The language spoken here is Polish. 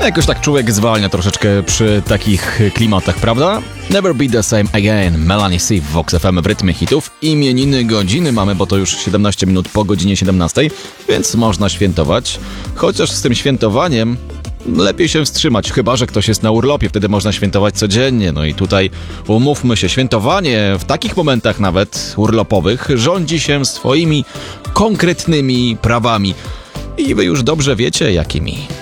Jakoś tak człowiek zwalnia troszeczkę przy takich klimatach, prawda? Never Be The Same Again, Melanie C w Vox FM w rytmie hitów. Imieniny godziny mamy, bo to już 17 minut po godzinie 17, więc można świętować. Chociaż z tym świętowaniem lepiej się wstrzymać, chyba że ktoś jest na urlopie, wtedy można świętować codziennie. No i tutaj umówmy się, świętowanie w takich momentach nawet urlopowych rządzi się swoimi konkretnymi prawami. I wy już dobrze wiecie, jakimi.